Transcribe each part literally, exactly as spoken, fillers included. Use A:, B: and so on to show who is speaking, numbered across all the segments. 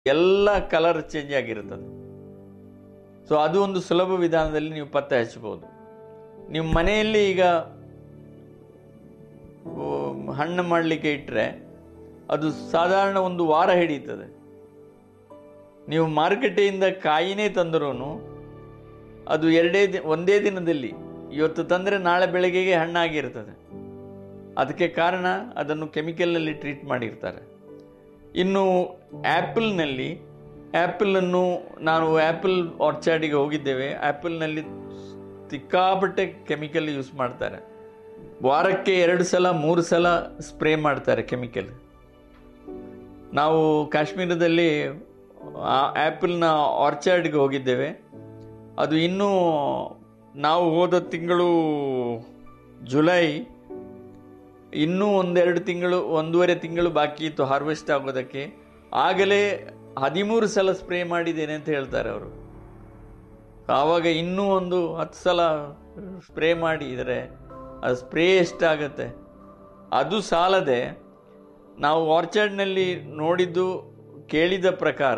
A: ಎಲ್ಲ colour change ಆಗಿರುತ್ತದೆ. So ಅದು ಒಂದು ಸುಲಭ ವಿಧಾನದಲ್ಲಿ ನೀವು ಪತ್ತೆ ಹಚ್ಚಬಹುದು. ನೀವು ಮನೆಯಲ್ಲಿ ಈಗ ಹಣ್ಣು ಮಾಡಲಿಕ್ಕೆ ಇಟ್ಟರೆ ಅದು ಸಾಧಾರಣ ಒಂದು ವಾರ ಹಿಡಿಯುತ್ತದೆ. ನೀವು ಮಾರುಕಟ್ಟೆಯಿಂದ ಕಾಯಿನೇ ತಂದರೂ ಅದು ಎರಡೇ ದಿ ಒಂದೇ ದಿನದಲ್ಲಿ, ಇವತ್ತು ತಂದರೆ ನಾಳೆ ಬೆಳಗ್ಗೆಗೆ ಹಣ್ಣಾಗಿರ್ತದೆ. ಅದಕ್ಕೆ ಕಾರಣ ಅದನ್ನು ಕೆಮಿಕಲ್ನಲ್ಲಿ ಟ್ರೀಟ್ ಮಾಡಿರ್ತಾರೆ. ಇನ್ನು ಆ್ಯಪಲ್ನಲ್ಲಿ, ಆ್ಯಪಲನ್ನು ನಾವು ಆ್ಯಪಲ್ ಆರ್ಚಾರ್ಡಿಗೆ ಹೋಗಿದ್ದೇವೆ. ಆ್ಯಪಲ್ನಲ್ಲಿ ಸಿಕ್ಕಾಪಟ್ಟೆ ಕೆಮಿಕಲ್ ಯೂಸ್ ಮಾಡ್ತಾರೆ. ವಾರಕ್ಕೆ ಎರಡು ಸಲ ಮೂರು ಸಲ ಸ್ಪ್ರೇ ಮಾಡ್ತಾರೆ ಕೆಮಿಕಲ್. ನಾವು ಕಾಶ್ಮೀರದಲ್ಲಿ ಆ್ಯಪಲ್ನ ಆರ್ಚಾರ್ಡ್ಗೆ ಹೋಗಿದ್ದೇವೆ. ಅದು ಇನ್ನೂ ನಾವು ಹೋದ ತಿಂಗಳು ಜುಲೈ, ಇನ್ನೂ ಒಂದೆರಡು ತಿಂಗಳು ಒಂದೂವರೆ ತಿಂಗಳು ಬಾಕಿ ಇತ್ತು ಹಾರ್ವೆಸ್ಟ್ ಆಗೋದಕ್ಕೆ. ಆಗಲೇ ಹದಿಮೂರು ಸಲ ಸ್ಪ್ರೇ ಮಾಡಿದ್ದೇನೆ ಅಂತ ಹೇಳ್ತಾರೆ ಅವರು. ಆವಾಗ ಇನ್ನೂ ಒಂದು ಹತ್ತು ಸಲ ಸ್ಪ್ರೇ ಮಾಡಿದರೆ ಅದು ಸ್ಪ್ರೇ ಎಷ್ಟಾಗತ್ತೆ? ಅದು ಸಾಲದೆ ನಾವು ಆರ್ಚಾರ್ಡ್ನಲ್ಲಿ ನೋಡಿದ್ದು ಕೇಳಿದ ಪ್ರಕಾರ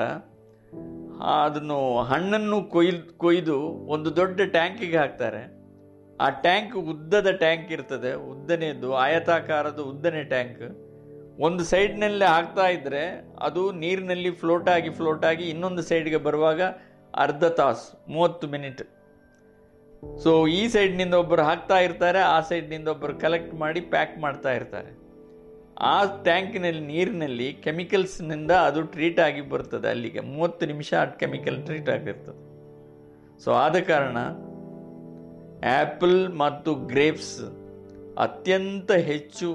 A: ಅದನ್ನು ಹಣ್ಣನ್ನು ಕೊಯ್ದು ಕೊಯ್ದು ಒಂದು ದೊಡ್ಡ ಟ್ಯಾಂಕಿಗೆ ಹಾಕ್ತಾರೆ. ಆ ಟ್ಯಾಂಕ್ ಉದ್ದದ ಟ್ಯಾಂಕ್ ಇರ್ತದೆ, ಉದ್ದನೆಯದು, ಆಯತಾಕಾರದ ಉದ್ದನೆ ಟ್ಯಾಂಕ್. ಒಂದು ಸೈಡ್ನಲ್ಲಿ ಹಾಕ್ತಾ ಇದ್ದರೆ ಅದು ನೀರಿನಲ್ಲಿ ಫ್ಲೋಟ್ ಆಗಿ ಫ್ಲೋಟ್ ಆಗಿ ಇನ್ನೊಂದು ಸೈಡ್ಗೆ ಬರುವಾಗ ಅರ್ಧ ತಾಸು ಮೂವತ್ತು ಮಿನಿಟ್. ಸೊ ಈ ಸೈಡ್ನಿಂದ ಒಬ್ಬರು ಹಾಕ್ತಾ ಇರ್ತಾರೆ, ಆ ಸೈಡ್ನಿಂದ ಒಬ್ಬರು ಕಲೆಕ್ಟ್ ಮಾಡಿ ಪ್ಯಾಕ್ ಮಾಡ್ತಾ ಇರ್ತಾರೆ. ಆ ಟ್ಯಾಂಕಿನಲ್ಲಿ ನೀರಿನಲ್ಲಿ ಕೆಮಿಕಲ್ಸ್ನಿಂದ ಅದು ಟ್ರೀಟ್ ಆಗಿ ಬರ್ತದೆ. ಅಲ್ಲಿಗೆ ಮೂವತ್ತು ನಿಮಿಷ ಆ ಕೆಮಿಕಲ್ ಟ್ರೀಟ್ ಆಗಿರ್ತದೆ. ಸೊ ಆದ ಕಾರಣ ಆ್ಯಪಲ್ ಮತ್ತು ಗ್ರೇಪ್ಸ್ ಅತ್ಯಂತ ಹೆಚ್ಚು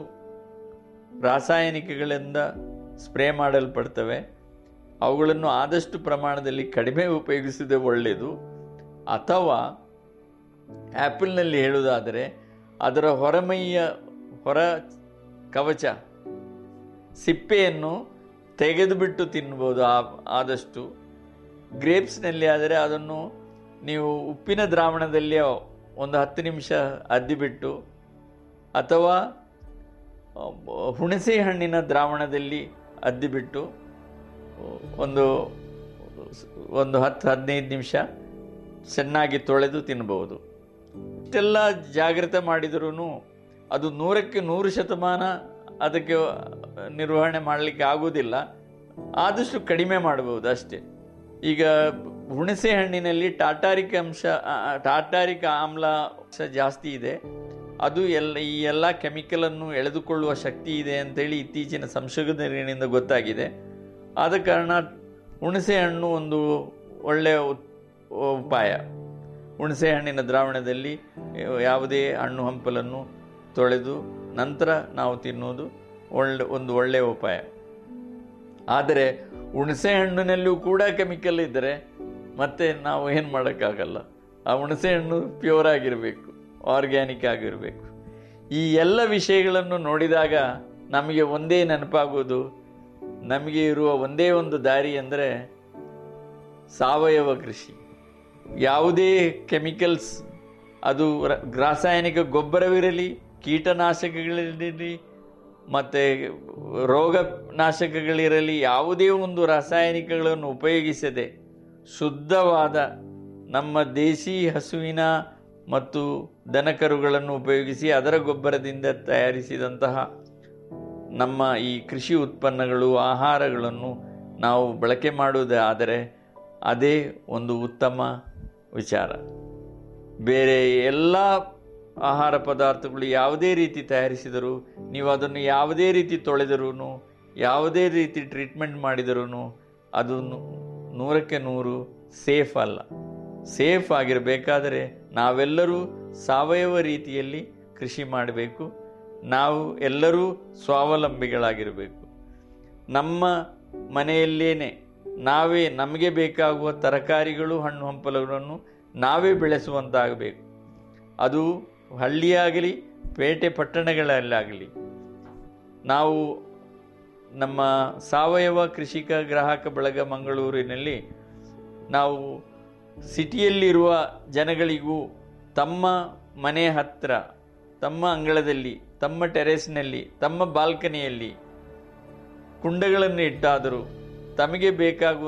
A: ರಾಸಾಯನಿಕಗಳಿಂದ ಸ್ಪ್ರೇ ಮಾಡಲ್ಪಡ್ತವೆ. ಅವುಗಳನ್ನು ಆದಷ್ಟು ಪ್ರಮಾಣದಲ್ಲಿ ಕಡಿಮೆ ಉಪಯೋಗಿಸಿದರೆ ಒಳ್ಳೆಯದು. ಅಥವಾ ಆ್ಯಪಲ್ನಲ್ಲಿ ಹೇಳುವುದಾದರೆ ಅದರ ಹೊರಮೈಯ ಹೊರ ಕವಚ ಸಿಪ್ಪೆಯನ್ನು ತೆಗೆದುಬಿಟ್ಟು ತಿನ್ಬೋದು ಆದಷ್ಟು. ಗ್ರೇಪ್ಸ್ನಲ್ಲಿ ಆದರೆ ಅದನ್ನು ನೀವು ಉಪ್ಪಿನ ದ್ರಾವಣದಲ್ಲಿ ಒಂದು ಹತ್ತು ನಿಮಿಷ ಅದ್ದಿಬಿಟ್ಟು, ಅಥವಾ ಹುಣಸೆ ಹಣ್ಣಿನ ದ್ರಾವಣದಲ್ಲಿ ಅದ್ದಿಬಿಟ್ಟು ಒಂದು ಒಂದು ಹತ್ತು ಹದಿನೈದು ನಿಮಿಷ ಚೆನ್ನಾಗಿ ತೊಳೆದು ತಿನ್ಬೋದು. ಇಷ್ಟೆಲ್ಲ ಜಾಗ್ರತೆ ಮಾಡಿದರೂ ಅದು ನೂರಕ್ಕೆ ನೂರು ಶತಮಾನ ಅದಕ್ಕೆ ನಿರ್ವಹಣೆ ಮಾಡಲಿಕ್ಕೆ ಆಗೋದಿಲ್ಲ. ಆದಷ್ಟು ಕಡಿಮೆ ಮಾಡಬಹುದು ಅಷ್ಟೇ. ಈಗ ಹುಣಸೆ ಹಣ್ಣಿನಲ್ಲಿ ಟಾಟಾರಿಕ್ ಅಂಶ ಟಾಟಾರಿಕ್ ಆಮ್ಲ ಅಂಶ ಜಾಸ್ತಿ ಇದೆ. ಅದು ಎಲ್ಲ ಈ ಎಲ್ಲ ಕೆಮಿಕಲನ್ನು ಎಳೆದುಕೊಳ್ಳುವ ಶಕ್ತಿ ಇದೆ ಅಂತೇಳಿ ಇತ್ತೀಚಿನ ಸಂಶೋಧನೆಗಳಿಂದ ಗೊತ್ತಾಗಿದೆ. ಆದ ಕಾರಣ ಹುಣಸೆ ಹಣ್ಣು ಒಂದು ಒಳ್ಳೆಯ ಉಪಾಯ. ಹುಣಸೆ ಹಣ್ಣಿನ ದ್ರಾವಣದಲ್ಲಿ ಯಾವುದೇ ಹಣ್ಣು ಹಂಪಲನ್ನು ತೊಳೆದು ನಂತರ ನಾವು ತಿನ್ನುವುದು ಒಳ್ಳೆ ಒಂದು ಒಳ್ಳೆಯ ಉಪಾಯ. ಆದರೆ ಹುಣಸೆ ಹಣ್ಣಿನಲ್ಲೂ ಕೂಡ ಕೆಮಿಕಲ್ ಇದ್ದರೆ ಮತ್ತೆ ನಾವು ಏನು ಮಾಡೋಕ್ಕಾಗಲ್ಲ. ಆ ಹುಣಸೆ ಹಣ್ಣು ಪ್ಯೂರ್ ಆಗಿರಬೇಕು, ಆರ್ಗ್ಯಾನಿಕ್ ಆಗಿರಬೇಕು. ಈ ಎಲ್ಲ ವಿಷಯಗಳನ್ನು ನೋಡಿದಾಗ ನಮಗೆ ಒಂದೇ ನೆನಪಾಗೋದು, ನಮಗೆ ಇರುವ ಒಂದೇ ಒಂದು ದಾರಿ ಅಂದರೆ ಸಾವಯವ ಕೃಷಿ. ಯಾವುದೇ ಕೆಮಿಕಲ್ಸ್, ಅದು ರಾಸಾಯನಿಕ ಗೊಬ್ಬರವಿರಲಿ, ಕೀಟನಾಶಕಗಳಿರಲಿ, ಮತ್ತು ರೋಗನಾಶಕಗಳಿರಲಿ, ಯಾವುದೇ ಒಂದು ರಾಸಾಯನಿಕಗಳನ್ನು ಉಪಯೋಗಿಸದೆ ಶುದ್ಧವಾದ ನಮ್ಮ ದೇಶಿ ಹಸುವಿನ ಮತ್ತು ದನಕರುಗಳನ್ನು ಉಪಯೋಗಿಸಿ ಅದರ ಗೊಬ್ಬರದಿಂದ ತಯಾರಿಸಿದಂತಹ ನಮ್ಮ ಈ ಕೃಷಿ ಉತ್ಪನ್ನಗಳು, ಆಹಾರಗಳನ್ನು ನಾವು ಬಳಕೆ ಮಾಡುವುದಾದರೆ ಅದೇ ಒಂದು ಉತ್ತಮ ವಿಚಾರ. ಬೇರೆ ಎಲ್ಲ ಆಹಾರ ಪದಾರ್ಥಗಳು ಯಾವುದೇ ರೀತಿ ತಯಾರಿಸಿದರೂ, ನೀವು ಅದನ್ನು ಯಾವುದೇ ರೀತಿ ತೊಳೆದರೂ, ಯಾವುದೇ ರೀತಿ ಟ್ರೀಟ್ಮೆಂಟ್ ಮಾಡಿದರೂ ಅದು ನೂರಕ್ಕೆ ನೂರು ಸೇಫ್ ಅಲ್ಲ. ಸೇಫ್ ಆಗಿರಬೇಕಾದರೆ ನಾವೆಲ್ಲರೂ ಸಾವಯವ ರೀತಿಯಲ್ಲಿ ಕೃಷಿ ಮಾಡಬೇಕು. ನಾವು ಎಲ್ಲರೂ ಸ್ವಾವಲಂಬಿಗಳಾಗಿರಬೇಕು. ನಮ್ಮ ಮನೆಯಲ್ಲೇನೆ ನಾವೇ ನಮಗೆ ಬೇಕಾಗುವ ತರಕಾರಿಗಳು, ಹಣ್ಣು ಹಂಪಲುಗಳನ್ನು ನಾವೇ ಬೆಳೆಸುವಂತಾಗಬೇಕು. ಅದು ಹಳ್ಳಿಯಾಗಲಿ ಪೇಟೆ ಪಟ್ಟಣಗಳಲ್ಲಾಗಲಿ. ನಾವು ನಮ್ಮ ಸಾವಯವ ಕೃಷಿಕ ಗ್ರಾಹಕ ಬಳಗ ಮಂಗಳೂರಿನಲ್ಲಿ ನಾವು ಸಿಟಿಯಲ್ಲಿರುವ ಜನಗಳಿಗೂ ತಮ್ಮ ಮನೆ ಹತ್ತಿರ, ತಮ್ಮ ಅಂಗಳದಲ್ಲಿ, ತಮ್ಮ ಟೆರೆಸ್ನಲ್ಲಿ, ತಮ್ಮ ಬಾಲ್ಕನಿಯಲ್ಲಿ ಕುಂಡಗಳನ್ನು ಇಟ್ಟಾದರೂ ತಮಗೆ ಬೇಕಾಗುವ